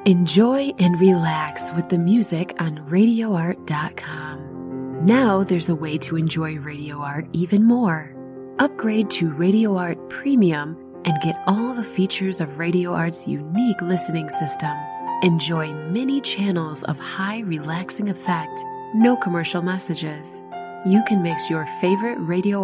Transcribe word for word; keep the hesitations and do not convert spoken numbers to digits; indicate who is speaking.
Speaker 1: Enjoy and relax with the music on radio art dot com. Now there's a way to enjoy Radio Art even more. Upgrade to Radio Art Premium and get all the features of Radio Art's unique listening system. Enjoy many channels of high relaxing effect, no commercial messages. You can mix your favorite Radio